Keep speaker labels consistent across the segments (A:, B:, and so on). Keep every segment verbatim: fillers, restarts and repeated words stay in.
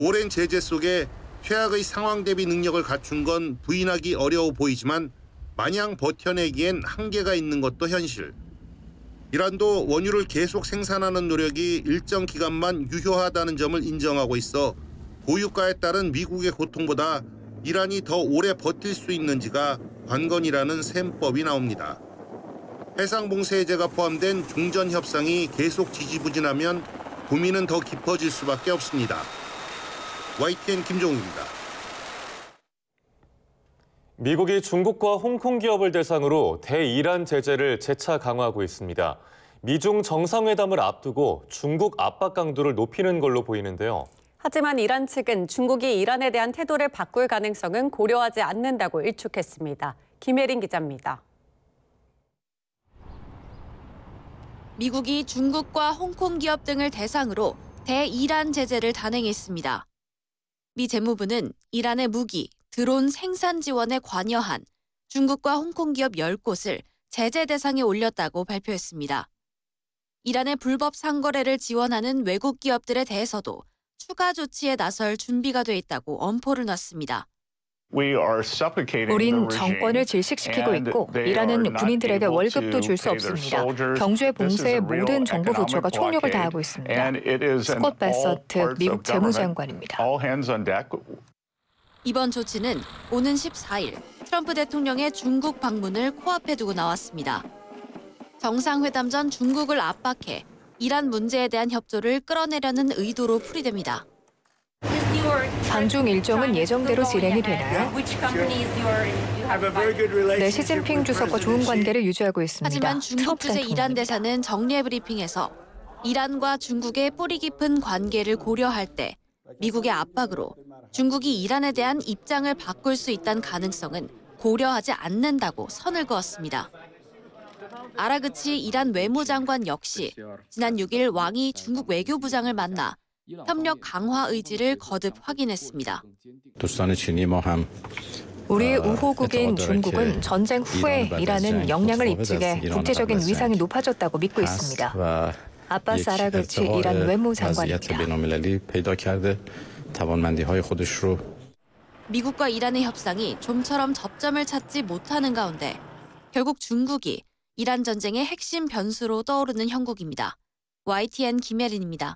A: 오랜 제재 속에 최악의 상황 대비 능력을 갖춘 건 부인하기 어려워 보이지만 마냥 버텨내기엔 한계가 있는 것도 현실. 이란도 원유를 계속 생산하는 노력이 일정 기간만 유효하다는 점을 인정하고 있어 고유가에 따른 미국의 고통보다 이란이 더 오래 버틸 수 있는지가 관건이라는 셈법이 나옵니다. 해상봉쇄 해제가 포함된 종전 협상이 계속 지지부진하면 고민은 더 깊어질 수밖에 없습니다. 와이티엔 김종욱입니다.
B: 미국이 중국과 홍콩 기업을 대상으로 대이란 제재를 재차 강화하고 있습니다. 미중 정상회담을 앞두고 중국 압박 강도를 높이는 걸로 보이는데요.
C: 하지만 이란 측은 중국이 이란에 대한 태도를 바꿀 가능성은 고려하지 않는다고 일축했습니다. 김혜린 기자입니다.
D: 미국이 중국과 홍콩 기업 등을 대상으로 대이란 제재를 단행했습니다. 미 재무부는 이란의 무기, 드론 생산 지원에 관여한 중국과 홍콩 기업 열 곳을 제재 대상에 올렸다고 발표했습니다. 이란의 불법 상거래를 지원하는 외국 기업들에 대해서도 추가 조치에 나설 준비가 돼 있다고 엄포를 놨습니다.
E: 우린 정권을 질식시키고 있고 이란은 군인들에게 월급도 줄 수 없습니다. 경주의 봉쇄에 모든 정부 부처가 총력을 다하고 있습니다. 스콧 베서트 미국 재무장관입니다.
D: 이번 조치는 오는 십사일 트럼프 대통령의 중국 방문을 코앞에 두고 나왔습니다. 정상회담 전 중국을 압박해 이란 문제에 대한 협조를 끌어내려는 의도로 풀이됩니다.
E: 반중 일정은 예정대로 진행이 되나요? 네, 시진핑 주석과 좋은 관계를 유지하고 있습니다.
D: 하지만 중국 주재 이란 대사는 정례 브리핑에서 이란과 중국의 뿌리 깊은 관계를 고려할 때 미국의 압박으로 중국이 이란에 대한 입장을 바꿀 수 있다는 가능성은 고려하지 않는다고 선을 그었습니다. 아라그치 이란 외무장관 역시 지난 육일 왕이 중국 외교부장을 만나 협력 강화 의지를 거듭 확인했습니다.
E: 우리의 우호국인 중국은 전쟁 후에 이란은 역량을 입증해 국제적인 위상이 높아졌다고 믿고 있습니다. 아바스 아라그치 이란 외무장관입니다.
D: 미국과 이란의 협상이 좀처럼 접점을 찾지 못하는 가운데 결국 중국이 이란 전쟁의 핵심 변수로 떠오르는 형국입니다. 와이티엔 김혜린입니다.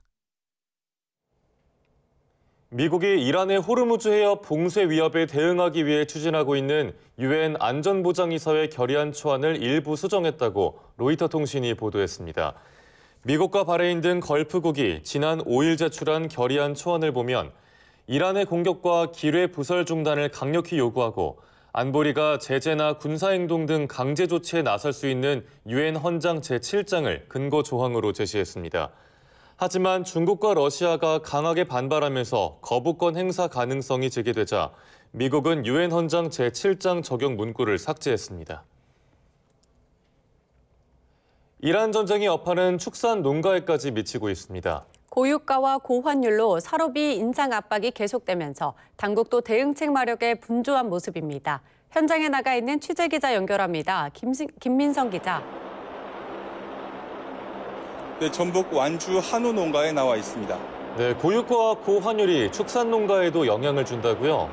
B: 미국이 이란의 호르무즈 해협 봉쇄 위협에 대응하기 위해 추진하고 있는 유엔 안전보장이사회 결의안 초안을 일부 수정했다고 로이터 통신이 보도했습니다. 미국과 바레인 등 걸프국이 지난 오일 제출한 결의안 초안을 보면 이란의 공격과 기뢰 부설 중단을 강력히 요구하고 안보리가 제재나 군사행동 등 강제 조치에 나설 수 있는 유엔 헌장 제칠장을 근거 조항으로 제시했습니다. 하지만 중국과 러시아가 강하게 반발하면서 거부권 행사 가능성이 제기되자 미국은 유엔 헌장 제칠장 적용 문구를 삭제했습니다. 이란 전쟁이 여파는 축산 농가에까지 미치고 있습니다.
C: 고유가와 고환율로 사료비 인상 압박이 계속되면서 당국도 대응책 마련에 분주한 모습입니다. 현장에 나가 있는 취재기자 연결합니다. 김신, 김민성 기자.
F: 네, 전북 완주 한우 농가에 나와 있습니다.
B: 네, 고유가와 고환율이 축산 농가에도 영향을 준다고요?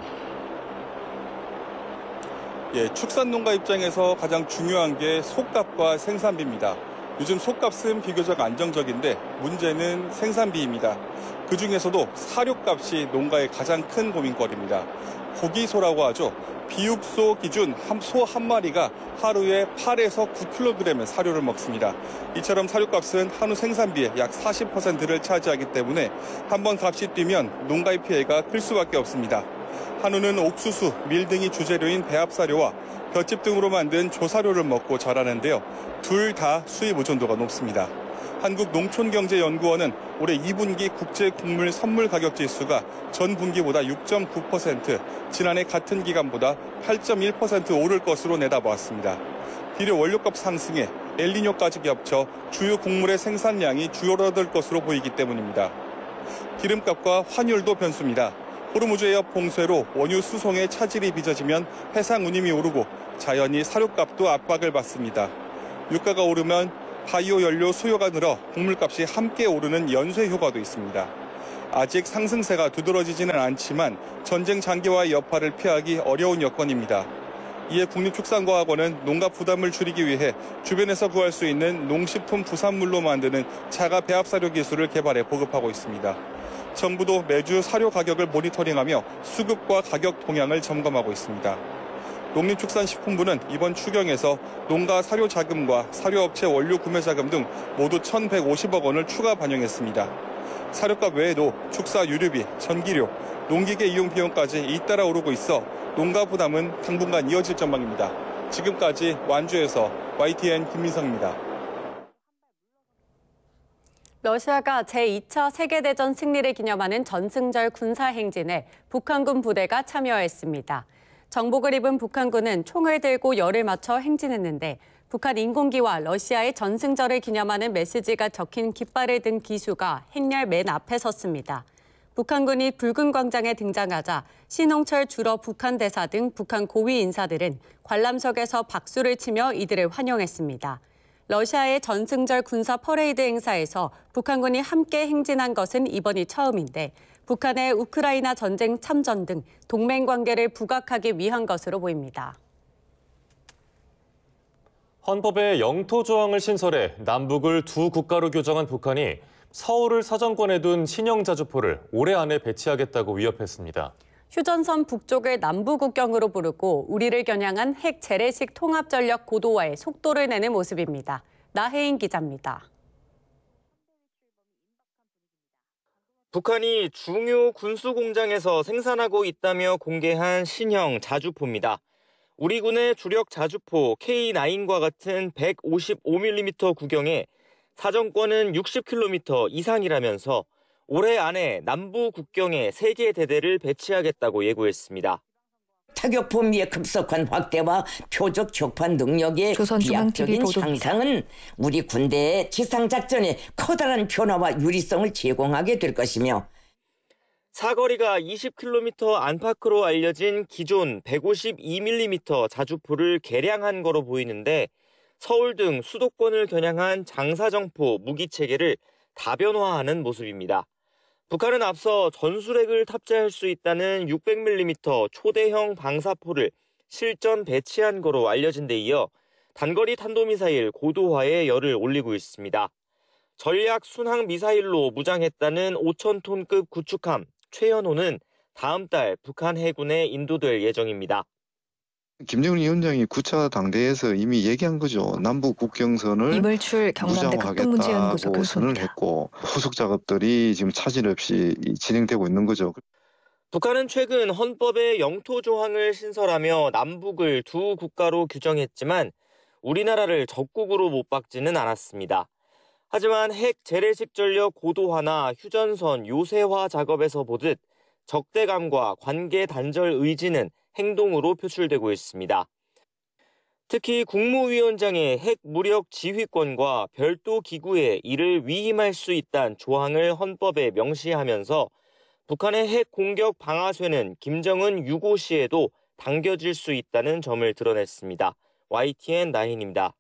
F: 예, 축산 농가 입장에서 가장 중요한 게 속값과 생산비입니다. 요즘 속값은 비교적 안정적인데 문제는 생산비입니다. 그중에서도 사료값이 농가의 가장 큰 고민거리입니다. 고기소라고 하죠. 비육소 기준 소 한 마리가 하루에 팔에서 구 킬로그램의 사료를 먹습니다. 이처럼 사료값은 한우 생산비의 약 사십 퍼센트를 차지하기 때문에 한번 값이 뛰면 농가의 피해가 클 수밖에 없습니다. 한우는 옥수수, 밀 등이 주재료인 배합사료와 볏짚 등으로 만든 조사료를 먹고 자라는데요. 둘 다 수입 의존도가 높습니다. 한국농촌경제연구원은 올해 이 분기 국제곡물 선물 가격 지수가 전 분기보다 육 점 구 퍼센트, 지난해 같은 기간보다 팔 점 일 퍼센트 오를 것으로 내다보았습니다. 비료 원료값 상승에 엘니뇨까지 겹쳐 주요 곡물의 생산량이 줄어들 것으로 보이기 때문입니다. 기름값과 환율도 변수입니다. 호르무즈 해협 봉쇄로 원유 수송에 차질이 빚어지면 해상 운임이 오르고 자연히 사료값도 압박을 받습니다. 유가가 오르면 바이오 연료 수요가 늘어 곡물값이 함께 오르는 연쇄 효과도 있습니다. 아직 상승세가 두드러지지는 않지만 전쟁 장기화의 여파를 피하기 어려운 여건입니다. 이에 국립축산과학원은 농가 부담을 줄이기 위해 주변에서 구할 수 있는 농식품 부산물로 만드는 자가 배합 사료 기술을 개발해 보급하고 있습니다. 정부도 매주 사료 가격을 모니터링하며 수급과 가격 동향을 점검하고 있습니다. 농림축산식품부는 이번 추경에서 농가 사료 자금과 사료업체 원료 구매 자금 등 모두 천백오십억 원을 추가 반영했습니다. 사료값 외에도 축사 유류비, 전기료, 농기계 이용 비용까지 잇따라 오르고 있어 농가 부담은 당분간 이어질 전망입니다. 지금까지 완주에서 와이티엔 김민성입니다.
C: 러시아가 제이 차 세계대전 승리를 기념하는 전승절 군사행진에 북한군 부대가 참여했습니다. 정복을 입은 북한군은 총을 들고 열을 맞춰 행진했는데 북한 인공기와 러시아의 전승절을 기념하는 메시지가 적힌 깃발을 든 기수가 행렬 맨 앞에 섰습니다. 북한군이 붉은 광장에 등장하자 신홍철 주러 북한 대사 등 북한 고위 인사들은 관람석에서 박수를 치며 이들을 환영했습니다. 러시아의 전승절 군사 퍼레이드 행사에서 북한군이 함께 행진한 것은 이번이 처음인데 북한의 우크라이나 전쟁 참전 등 동맹 관계를 부각하기 위한 것으로 보입니다.
B: 헌법에 영토 조항을 신설해 남북을 두 국가로 규정한 북한이 서울을 사정권에 둔 신형 자주포를 올해 안에 배치하겠다고 위협했습니다.
C: 휴전선 북쪽을 남부국경으로 부르고 우리를 겨냥한 핵 재래식 통합전력 고도화에 속도를 내는 모습입니다. 나혜인 기자입니다.
G: 북한이 중요 군수공장에서 생산하고 있다며 공개한 신형 자주포입니다. 우리 군의 주력 자주포 케이 나인과 같은 백오십오 밀리미터 구경에 사정권은 육십 킬로미터 이상이라면서 올해 안에 남부 국경에 세 개 대대를 배치하겠다고 예고했습니다.
H: 타격 범위의 급속한 확대와 표적 격판 능력의 비약적인 향상은 우리 군대의 지상작전에 커다란 변화와 유리성을 제공하게 될 것이며
G: 사거리가 이십 킬로미터 안팎으로 알려진 기존 백오십이 밀리미터 자주포를 개량한 거로 보이는데 서울 등 수도권을 겨냥한 장사정포 무기체계를 다변화하는 모습입니다. 북한은 앞서 전술핵을 탑재할 수 있다는 육백 밀리미터 초대형 방사포를 실전 배치한 거로 알려진 데 이어 단거리 탄도미사일 고도화에 열을 올리고 있습니다. 전략 순항 미사일로 무장했다는 오천 톤급 구축함 최연호는 다음 달 북한 해군에 인도될 예정입니다.
I: 김정은 위원장이 구 차 당대에서 이미 얘기한 거죠. 남북 국경선을
E: 이물출 경남대
I: 무장화하겠다고 선을 했고 후속 작업들이 지금 차질 없이 진행되고 있는 거죠.
G: 북한은 최근 헌법에 영토 조항을 신설하며 남북을 두 국가로 규정했지만 우리나라를 적국으로 못 박지는 않았습니다. 하지만 핵 재래식 전력 고도화나 휴전선 요새화 작업에서 보듯 적대감과 관계 단절 의지는 행동으로 표출되고 있습니다. 특히 국무위원장의 핵 무력 지휘권과 별도 기구에 이를 위임할 수 있다는 조항을 헌법에 명시하면서 북한의 핵 공격 방아쇠는 김정은 유고시에도 당겨질 수 있다는 점을 드러냈습니다. 와이티엔 나인입니다.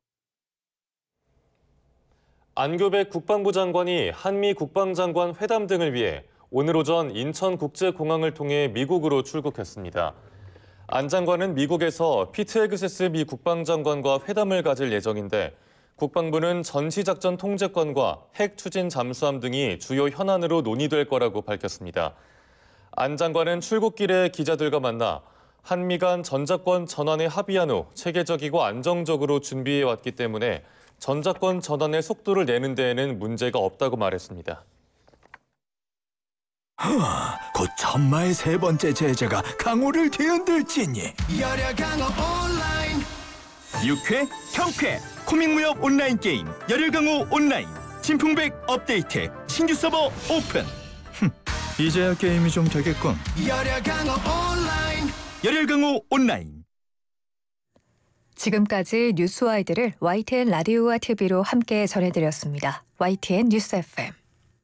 B: 안교백 국방부 장관이 한미 국방장관 회담 등을 위해 오늘 오전 인천국제공항을 통해 미국으로 출국했습니다. 안 장관은 미국에서 피트 헤그세스 미 국방장관과 회담을 가질 예정인데 국방부는 전시작전 통제권과 핵 추진 잠수함 등이 주요 현안으로 논의될 거라고 밝혔습니다. 안 장관은 출국길에 기자들과 만나 한미 간 전자권 전환에 합의한 후 체계적이고 안정적으로 준비해왔기 때문에 전자권 전환의 속도를 내는 데에는 문제가 없다고 말했습니다.
J: 곧 천마의 세 번째 제자가 강호를 뒤흔들지니 열혈 강호 온라인 육회, 형회, 코믹무협 온라인 게임 열혈 강호 온라인 진풍백 업데이트 신규 서버 오픈 이제야 게임이 좀 되겠군. 열혈 강호 온라인 열혈 강호 온라인.
E: 지금까지 뉴스와이드를 와이티엔 라디오와 티비로 함께 전해드렸습니다. 와이티엔 뉴스 에프엠.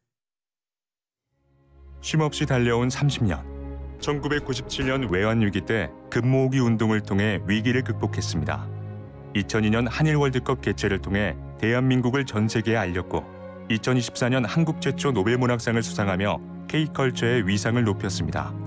K: 쉼없이 달려온 삼십 년. 천구백구십칠 년 외환위기 때 금모으기 운동을 통해 위기를 극복했습니다. 이천이 년 한일 월드컵 개최를 통해 대한민국을 전 세계에 알렸고 이천이십사 년 한국 최초 노벨문학상을 수상하며 K컬처의 위상을 높였습니다.